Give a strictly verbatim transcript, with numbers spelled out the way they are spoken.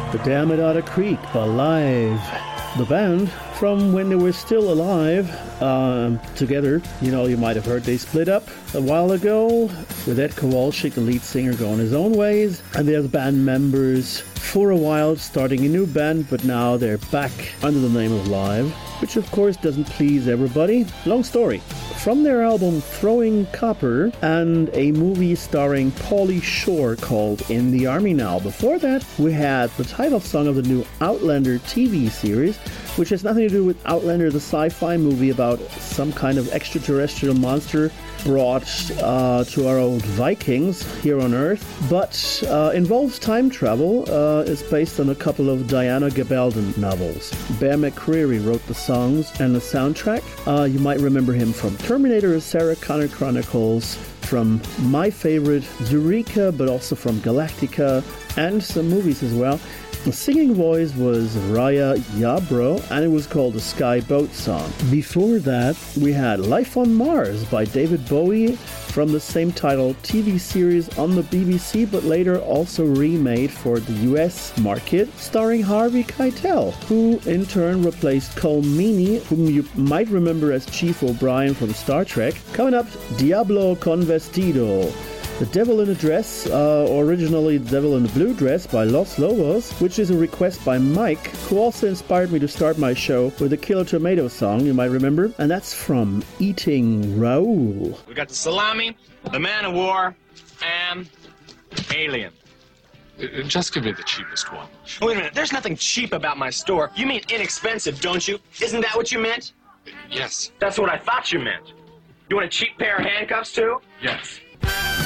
The Dam at Otter Creek by Live. The band, from when they were still alive, um, together, you know, you might have heard they split up a while ago, with Ed Kowalczyk, the lead singer, going his own ways, and the other band members for a while starting a new band, but now they're back under the name of Live, which of course doesn't please everybody. Long story. From their album Throwing Copper and a movie starring Pauly Shore called In the Army Now. Before that, we had the title song of the new Outlander T V series, which has nothing to do with Outlander, the sci-fi movie about some kind of extraterrestrial monster brought uh, to our old Vikings here on Earth, but uh, involves time travel. Uh, it's based on a couple of Diana Gabaldon novels. Bear McCreary wrote the songs and the soundtrack. Uh, you might remember him from Terminator, Sarah Connor Chronicles, from my favorite Eureka, but also from Galactica, and some movies as well. The singing voice was Raya Yarbrough, and it was called the Sky Boat Song. Before that, we had Life on Mars by David Bowie from the same title T V series on the B B C, but later also remade for the U S market, starring Harvey Keitel, who in turn replaced Cole Meany, whom you might remember as Chief O'Brien from Star Trek. Coming up, Diablo con Vestido. The Devil in a Dress, uh, originally The Devil in a Blue Dress by Los Lobos, which is a request by Mike, who also inspired me to start my show with the Killer Tomato song, you might remember, and that's from Eating Raoul. We got the Salami, the Man of War, and Alien. Uh, Just give me the cheapest one. Wait a minute, there's nothing cheap about my store. You mean inexpensive, don't you? Isn't that what you meant? Uh, Yes. That's what I thought you meant. You want a cheap pair of handcuffs, too? Yes.